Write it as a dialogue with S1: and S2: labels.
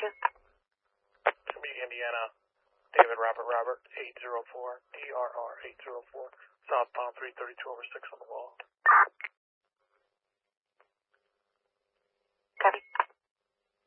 S1: location?
S2: To me, Indiana, David Robert 804, DRR 804, southbound 332/6 on the wall.